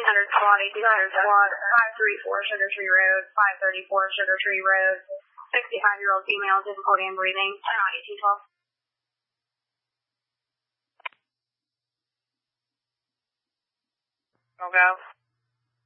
1800 squad, 1800 squad, 534 Sugar Tree Road, 534 Sugar Tree Road, 65-year-old female, difficulty in breathing, 1812. Don't go.